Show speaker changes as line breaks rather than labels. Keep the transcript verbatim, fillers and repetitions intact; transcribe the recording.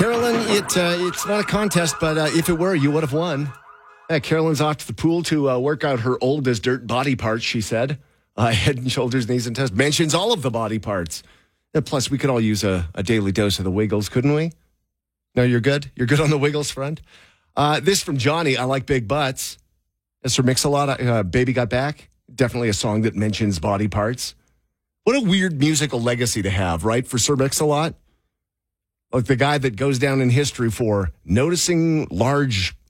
Carolyn, it uh, it's not a contest, but uh, if it were, you would have won. Uh, Carolyn's off to the pool to uh, work out her old as dirt body parts, she said. Uh, head and shoulders, knees and toes. Mentions all of the body parts. And plus, we could all use a, a daily dose of the Wiggles, couldn't we? No, you're good? You're good on the Wiggles front? Uh, this from Johnny, I like big butts. Sir Mix-a-Lot, uh, Baby Got Back. Definitely a song that mentions body parts. What a weird musical legacy to have, right, for Sir Mix-a-Lot? Like the guy that goes down in history for noticing large